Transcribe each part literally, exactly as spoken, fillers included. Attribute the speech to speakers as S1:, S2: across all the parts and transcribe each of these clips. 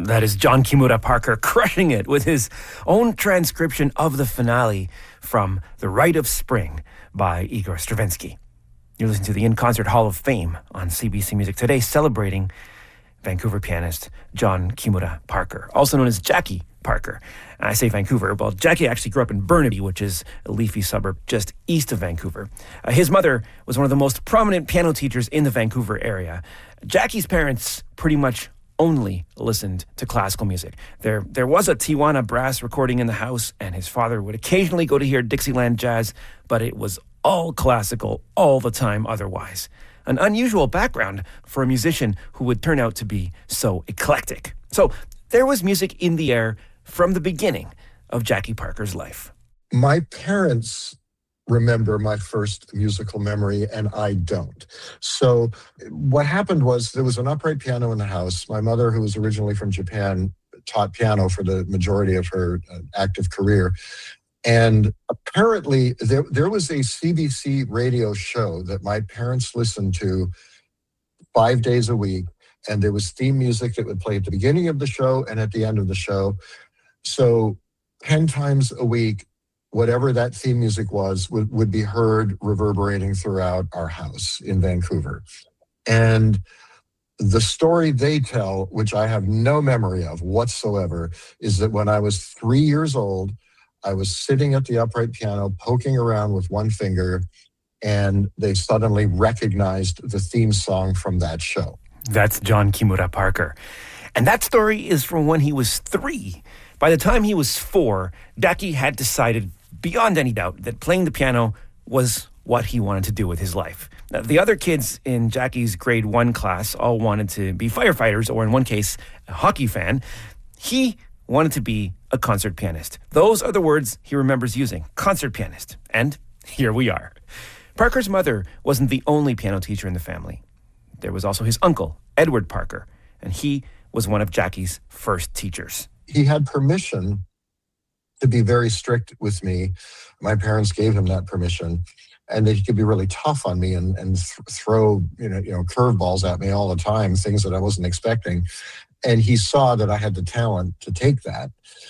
S1: That is John Kimura Parker crushing it with his own transcription of the finale from The Rite of Spring by Igor Stravinsky. You're listening to the In Concert Hall of Fame on C B C Music today, celebrating Vancouver pianist John Kimura Parker, also known as Jackie Parker. I say Vancouver. Well, Jackie actually grew up in Burnaby, which is a leafy suburb just east of Vancouver. Uh, his mother was one of the most prominent piano teachers in the Vancouver area. Jackie's parents pretty much only listened to classical music. There there was a Tijuana brass recording in the house, and his father would occasionally go to hear Dixieland jazz, but it was all classical all the time otherwise. An unusual background for a musician who would turn out to be so eclectic. So there was music in the air from the beginning of Jackie Parker's life.
S2: My parents remember my first musical memory, and I don't. So what happened was there was an upright piano in the house. My mother, who was originally from Japan, taught piano for the majority of her uh, active career. And apparently there, there was a C B C radio show that my parents listened to five days a week. And there was theme music that would play at the beginning of the show and at the end of the show. So ten times a week, whatever that theme music was, would, would be heard reverberating throughout our house in Vancouver. And the story they tell, which I have no memory of whatsoever, is that when I was three years old, I was sitting at the upright piano, poking around with one finger, and they suddenly recognized the theme song from that show.
S1: That's John Kimura Parker. And that story is from when he was three. By the time he was four, Jackie had decided beyond any doubt that playing the piano was what he wanted to do with his life. Now, the other kids in Jackie's grade one class all wanted to be firefighters, or in one case, a hockey fan. He wanted to be a concert pianist. Those are the words he remembers using, concert pianist. And here we are. Parker's mother wasn't the only piano teacher in the family. There was also his uncle, Edward Parker, and he was one of Jackie's first teachers.
S2: He had permission to be very strict with me. My parents gave him that permission, and that he could be really tough on me and, and th- throw you know, you know, curveballs at me all the time, things that I wasn't expecting. And he saw that I had the talent to take that.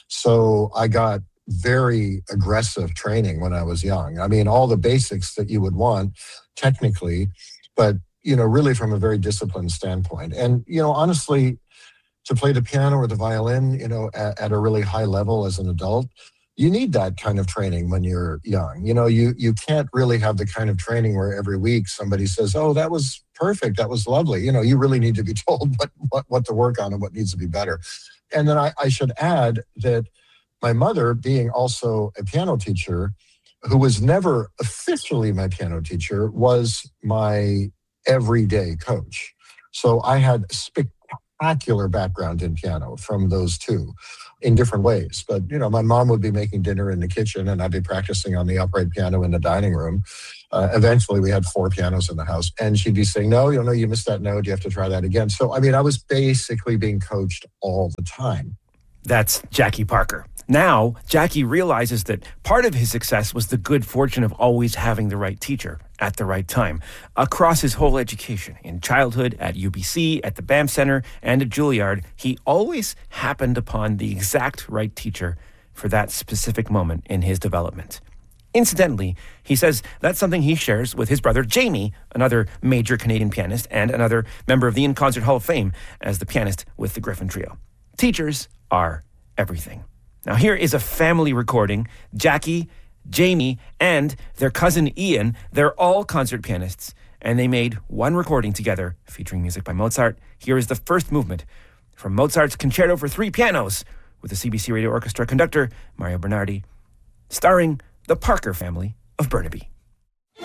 S2: So I got very aggressive training when I was young. I mean, all the basics that you would want technically, but, you know, really from a very disciplined standpoint. And, you know, honestly, to play the piano or the violin, you know, at, at a really high level as an adult, you need that kind of training when you're young. You know, you you can't really have the kind of training where every week somebody says, oh, that was perfect, that was lovely. You know, you really need to be told what what, what to work on and what needs to be better. And then I, I should add that my mother, being also a piano teacher, who was never officially my piano teacher, was my everyday coach. So I had spectacular background in piano from those two in different ways. But, you know, my mom would be making dinner in the kitchen and I'd be practicing on the upright piano in the dining room. Uh, eventually, we had four pianos in the house, and she'd be saying, no, you know, you missed that note. You have to try that again. So, I mean, I was basically being coached all the time.
S1: That's Jackie Parker. Now, Jackie realizes that part of his success was the good fortune of always having the right teacher at the right time. Across his whole education, in childhood, at U B C, at the BAM Center, and at Juilliard, he always happened upon the exact right teacher for that specific moment in his development. Incidentally, he says that's something he shares with his brother Jamie, another major Canadian pianist and another member of the In Concert Hall of Fame as the pianist with the Griffin Trio. Teachers are everything. Now here is a family recording. Jackie, Jamie, and their cousin Ian, they're all concert pianists, and they made one recording together featuring music by Mozart. Here is the first movement from Mozart's Concerto for Three Pianos with the C B C Radio Orchestra conductor Mario Bernardi, starring the Parker family of Burnaby.